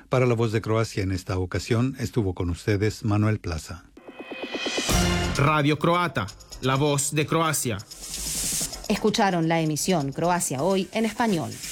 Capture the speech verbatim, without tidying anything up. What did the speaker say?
Para La Voz de Croacia en esta ocasión estuvo con ustedes Manuel Plaza. Radio Croata, La Voz de Croacia. Escucharon la emisión Croacia Hoy en español.